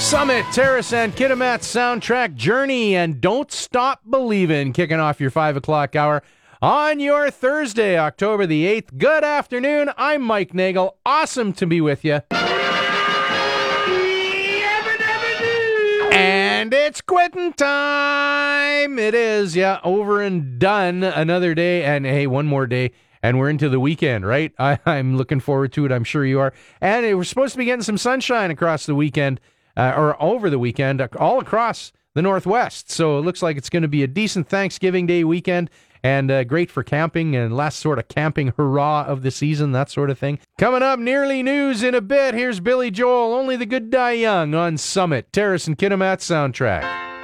Summit, Terrace, and Kitimat soundtrack Journey, and Don't Stop Believin', kicking off your 5 o'clock hour on your Thursday, October the 8th. Good afternoon. I'm Mike Nagel. Awesome to be with you. And it's quitting time. It is, yeah, over and done. Another day, and hey, one more day, and we're into the weekend, right? I'm looking forward to it. I'm sure you are. And we're supposed to be getting some sunshine across the weekend. Or over the weekend, all across the Northwest. So it looks like it's going to be a decent Thanksgiving Day weekend and great for camping and last sort of camping hurrah of the season, that sort of thing. Coming up, Nearly News in a bit. Here's Billy Joel, Only the Good Die Young on Summit, Terrace and Kitimat soundtrack.